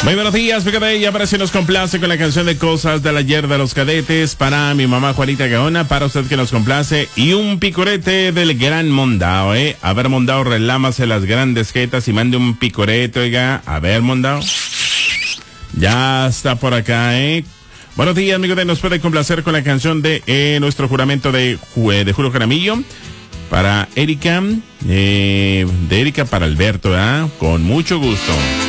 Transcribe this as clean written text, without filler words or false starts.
Muy buenos días, fíjate, ya para si nos complace con la canción de Cosas del Ayer de los Cadetes, para mi mamá Juanita Gaona, para usted que nos complace, y un picorete del gran Mondao, A ver, Mondao, relámase las grandes jetas y mande un picorete, oiga. A ver, Mondao. Ya está por acá, Buenos días, amigo, nos puede complacer con la canción de nuestro juramento de Julio Jaramillo. Para Erika, de Erika para Alberto, con mucho gusto.